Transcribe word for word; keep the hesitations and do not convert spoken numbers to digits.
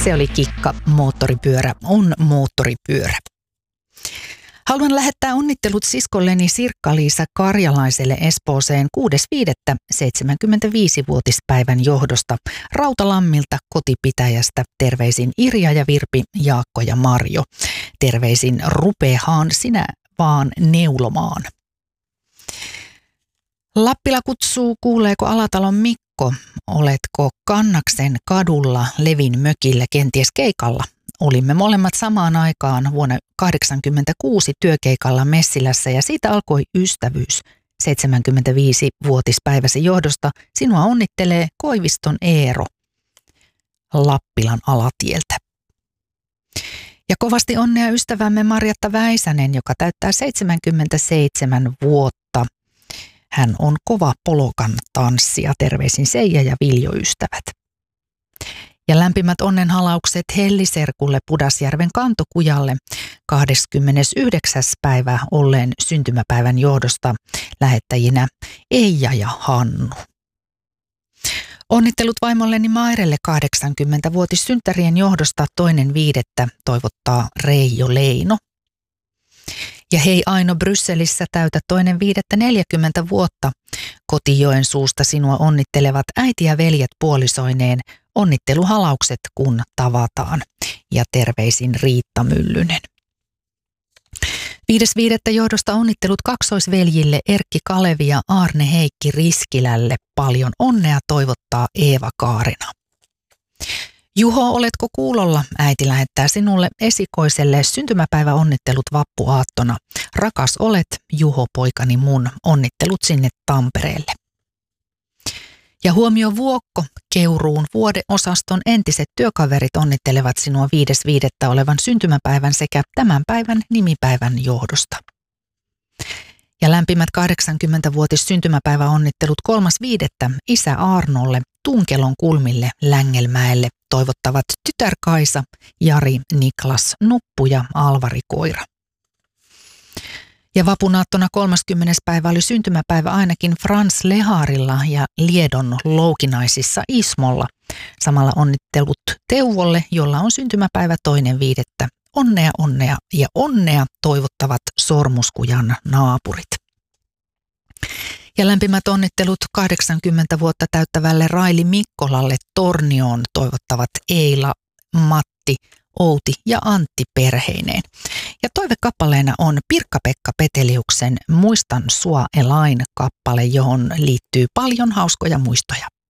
Se oli Kikka, moottoripyörä on moottoripyörä. Haluan lähettää onnittelut siskolleni Sirkka-Liisa Karjalaiselle Espooseen kuudes viidettä seitsemänkymmentäviisivuotispäivän johdosta Rautalammilta kotipitäjästä. Terveisin Irja ja Virpi, Jaakko ja Marjo. Terveisin Rupehaan sinä vaan neulomaan. Lappila kutsuu, kuuleeko Alatalon Mikko? Oletko Kannaksen kadulla Levin mökillä kenties keikalla? Olimme molemmat samaan aikaan vuonna tuhatyhdeksänsataakahdeksankymmentäkuusi työkeikalla Messilässä ja siitä alkoi ystävyys. seitsemänkymmentäviisivuotispäiväsi johdosta sinua onnittelee Koiviston Eero Lappilan Alatieltä. Ja kovasti onnea ystävämme Marjatta Väisänen, joka täyttää seitsemänkymmentäseitsemän vuotta. Hän on kova polokan tanssija. Terveisin Seija ja Viljo ystävät. Ja lämpimät onnenhalaukset Helliserkulle Pudasjärven Kantokujalle kahdeskymmenesyhdeksäs päivä olleen syntymäpäivän johdosta lähettäjinä Eija ja Hannu. Onnittelut vaimolleni Mairelle kahdeksankymmentävuotissynttärien johdosta toinen viidettä toivottaa Reijo Leino. Ja hei Aino Brysselissä täytä toinen viidettä neljäkymmentä vuotta. Kotijoen suusta sinua onnittelevat äiti ja veljet puolisoineen. Onnitteluhalaukset kun tavataan. Ja terveisin Riitta Myllynen. Viides viidettä johdosta onnittelut kaksoisveljille Erkki Kalevi ja Aarne Heikki Riskilälle. Paljon onnea toivottaa Eeva Kaarina. Juho, oletko kuulolla? Äiti lähettää sinulle esikoiselle syntymäpäiväonnittelut vappuaattona. Rakas olet, Juho poikani mun. Onnittelut sinne Tampereelle. Ja huomio Vuokko, Keuruun vuodeosaston entiset työkaverit onnittelevat sinua viides viidettä olevan syntymäpäivän sekä tämän päivän nimipäivän johdosta. Ja lämpimät kahdeksankymmentävuotis syntymäpäiväonnittelut kolmas viidettä isä Arnolle, Tunkelon kulmille, Längelmäelle toivottavat tytär Kaisa, Jari, Niklas, Nuppu ja Alvari Koira. Ja vapunaattona kolmaskymmenes päivä oli syntymäpäivä ainakin Frans Leharilla ja Liedon Loukinaisissa Ismolla. Samalla onnittelut Teuvolle, jolla on syntymäpäivä toinen viidettä. Onnea, onnea ja onnea toivottavat Sormuskujan naapurit. Ja lämpimät onnittelut kahdeksankymmentä vuotta täyttävälle Raili Mikkolalle Tornioon toivottavat Eila, Matti, Outi ja Antti perheineen. Ja toivekappaleena on Pirkka-Pekka Peteliuksen Muistan sua Elain kappale, johon liittyy paljon hauskoja muistoja.